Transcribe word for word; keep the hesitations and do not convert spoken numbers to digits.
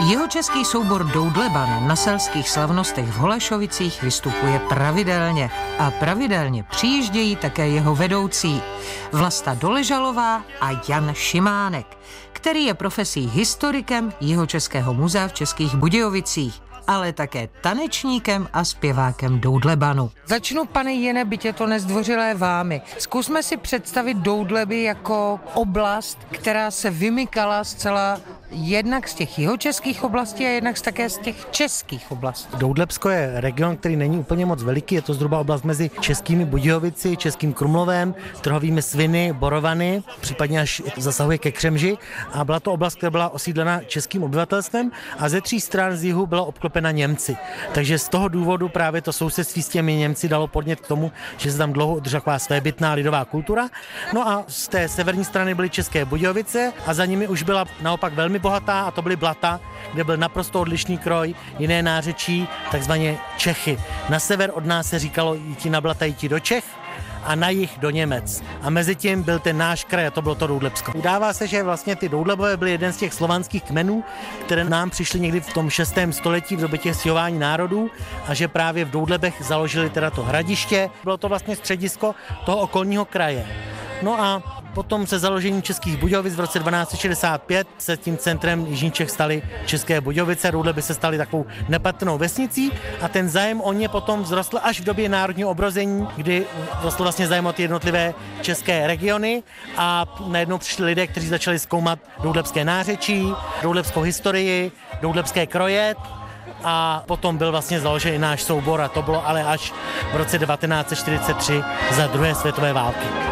Jihočeský soubor Doudleban na selských slavnostech v Holešovicích vystupuje pravidelně a pravidelně přijíždějí také jeho vedoucí Vlasta Doležalová a Jan Šimánek, který je profesí historikem Jihočeského muzea v Českých Budějovicích, ale také tanečníkem a zpěvákem Doudlebanu. Začnu, pane Jene, byť je to nezdvořilé vámi. Zkusme si představit Doudleby jako oblast, která se vymykala zcela jednak z těch jihočeských oblastí a jednak také z těch českých oblastí. Doudlebsko je region, který není úplně moc veliký, je to zhruba oblast mezi Českými Budějovici, Českým Krumlovem, Trhovými Sviny, Borovany, případně až zasahuje ke Křemži, a byla to oblast, která byla osídlena českým obyvatelstvem a ze tří stran z jihu byla obklopena Němci. Takže z toho důvodu právě to sousedství s těmi Němci dalo podnět k tomu, že se tam dlouho udržela taková svébytná lidová kultura. No a z té severní strany byly České Budějovice a za nimi už byla naopak velmi bohatá, a to byly Blata, kde byl naprosto odlišný kroj, jiné nářečí, takzvaně Čechy. Na sever od nás se říkalo jít na Blata, jít do Čech, a na jih do Němec. A mezi tím byl ten náš kraj, a to bylo to Doudlebsko. Udává se, že vlastně ty Doudlebové byly jeden z těch slovanských kmenů, které nám přišly někdy v tom šestém století v době těch stěhování národů, a že právě v Doudlebech založili teda to hradiště. Bylo to vlastně středisko toho okolního kraje. No a potom se založením Českých Budějovic v roce dvanáct set šedesát pět se tím centrem Jižní Čech staly České Budějovice, Doudleby se staly takovou nepatrnou vesnicí a ten zájem o ně potom vzrostl až v době národního obrození, kdy vzrostl vlastně zájem o ty jednotlivé české regiony a najednou přišli lidé, kteří začali zkoumat doudlebské nářečí, doudlebskou historii, doudlebské kroje. A potom byl vlastně založen i náš soubor, a to bylo ale až v roce devatenáct set čtyřicet tři za druhé světové války.